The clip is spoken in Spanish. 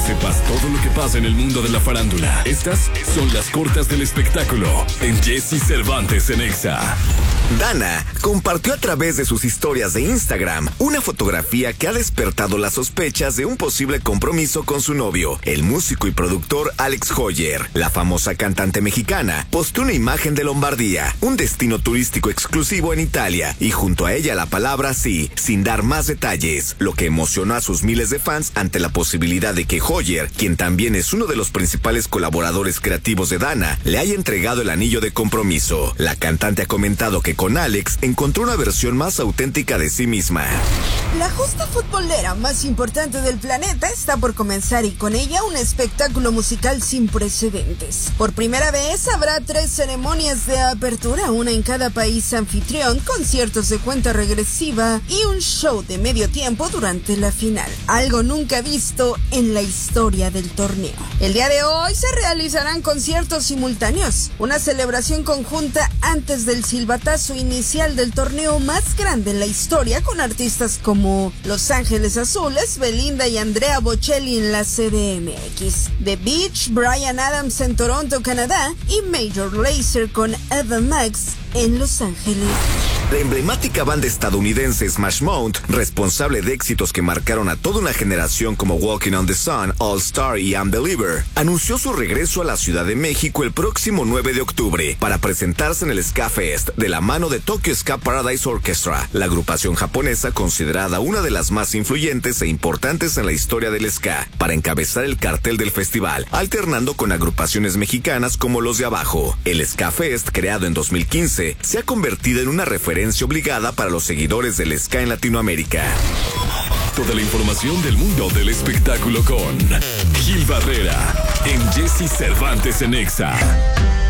sepas todo lo que pasa en el mundo de la farándula. Estas son las cortas del espectáculo en Jesse Cervantes en Exa. Dana compartió a través de sus historias de Instagram una fotografía que ha despertado las sospechas de un posible compromiso con su novio, el músico y productor Alex Hoyer. La famosa cantante mexicana postó una imagen de Lombardía, un destino turístico exclusivo en Italia, y junto a ella la palabra sí, sin dar más detalles, lo que emocionó a sus miles de fans ante la posibilidad de que Hoyer, quien también es uno de los principales colaboradores creativos de Dana, le haya entregado el anillo de compromiso. La cantante ha comentado que con Alex encontró una versión más auténtica de sí misma. La justa futbolera más importante del planeta está por comenzar y con ella un espectáculo musical sin precedentes. Por primera vez habrá 3 ceremonias de apertura, una en cada país anfitrión, conciertos de cuenta regresiva y un show de medio tiempo durante la final. Algo nunca visto en la historia del torneo. El día de hoy se realizarán conciertos simultáneos, una celebración conjunta antes del silbatazo inicial del torneo más grande en la historia, con artistas como Los Ángeles Azules, Belinda y Andrea Bocelli en la CDMX, The Beach, Bryan Adams en Toronto, Canadá, y Major Lazer con Eva Max en Los Ángeles. La emblemática banda estadounidense Smash Mouth, responsable de éxitos que marcaron a toda una generación como Walking on the Sun, All Star y Unbeliever, anunció su regreso a la Ciudad de México el próximo 9 de octubre para presentarse en el Ska Fest de la mano de Tokyo Ska Paradise Orchestra, la agrupación japonesa considerada una de las más influyentes e importantes en la historia del ska, para encabezar el cartel del festival, alternando con agrupaciones mexicanas como Los de Abajo. El Ska Fest, creado en 2015, se ha convertido en una referencia obligada para los seguidores del ska en Latinoamérica. Toda la información del mundo del espectáculo con Gil Barrera en Jesse Cervantes en Exa.